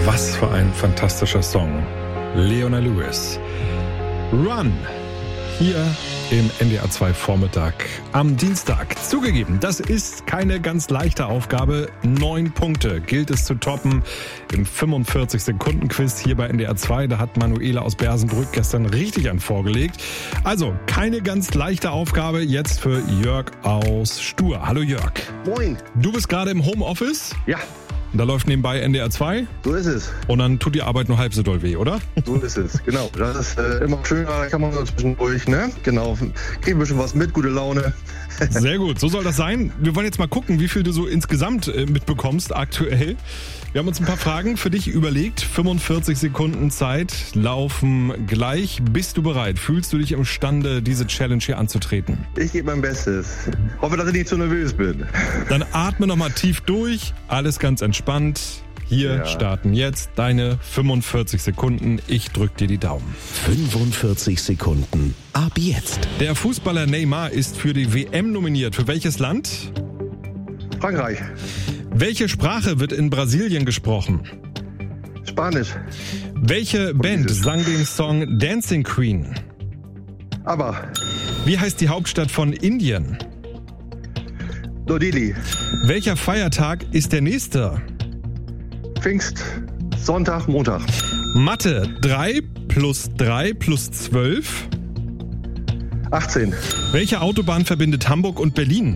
Was für ein fantastischer Song. Leona Lewis. Run. Hier im NDR 2 Vormittag am Dienstag. Zugegeben, das ist keine ganz leichte Aufgabe. 9 Punkte gilt es zu toppen im 45-Sekunden-Quiz hier bei NDR 2. Da hat Manuela aus Bersenbrück gestern richtig einen vorgelegt. Also keine ganz leichte Aufgabe jetzt für Jörg aus Stur. Hallo Jörg. Moin. Du bist gerade im Homeoffice? Ja. Da läuft nebenbei NDR 2. So ist es. Und dann tut die Arbeit nur halb so doll weh, oder? So ist es, genau. Das ist immer schöner, da kann man so zwischendurch, ne? Genau. Kriegen wir schon was mit, gute Laune. Sehr gut, so soll das sein. Wir wollen jetzt mal gucken, wie viel du so insgesamt mitbekommst aktuell. Wir haben uns ein paar Fragen für dich überlegt. 45 Sekunden Zeit laufen gleich. Bist du bereit? Fühlst du dich imstande, diese Challenge hier anzutreten? Ich gebe mein Bestes. Hoffe, dass ich nicht zu nervös bin. Dann atme nochmal tief durch. Alles ganz entspannt. Hier starten jetzt deine 45 Sekunden. Ich drück dir die Daumen. 45 Sekunden. Ab jetzt. Der Fußballer Neymar ist für die WM nominiert. Für welches Land? Frankreich. Welche Sprache wird in Brasilien gesprochen? Spanisch. Welche Band sang den Song Dancing Queen? Aber. Wie heißt die Hauptstadt von Indien? Neu-Delhi. Welcher Feiertag ist der nächste? Pfingst, Sonntag, Montag. Mathe. 3 plus 3 plus 12. 18. Welche Autobahn verbindet Hamburg und Berlin?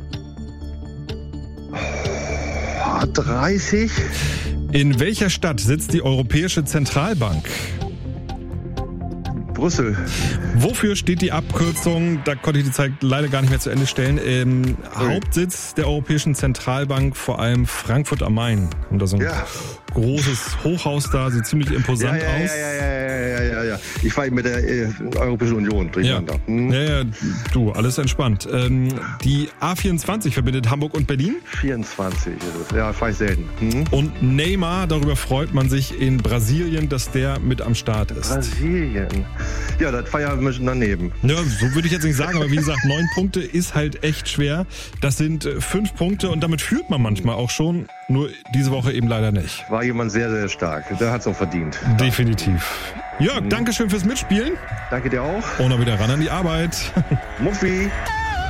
30. In welcher Stadt sitzt die Europäische Zentralbank? Brüssel. Wofür steht die Abkürzung, da konnte ich die Zeit leider gar nicht mehr zu Ende stellen, Hauptsitz der Europäischen Zentralbank, vor allem Frankfurt am Main. Haben da so ein großes Hochhaus da, sieht ziemlich imposant aus. Ja. Ich fahre mit der Europäischen Union durcheinander. Ja, du, alles entspannt. Die A24 verbindet Hamburg und Berlin. 24 ist es. Ja, fahre ich selten. Und Neymar, darüber freut man sich in Brasilien, dass der mit am Start ist. Brasilien. Ja, das feiern wir schon daneben. Ja, so würde ich jetzt nicht sagen, aber wie gesagt, 9 Punkte ist halt echt schwer. Das sind 5 Punkte und damit führt man manchmal auch schon, nur diese Woche eben leider nicht. War jemand sehr, sehr stark. Der hat es auch verdient. Definitiv. Jörg, danke schön fürs Mitspielen. Danke dir auch. Und dann wieder ran an die Arbeit. Muffi.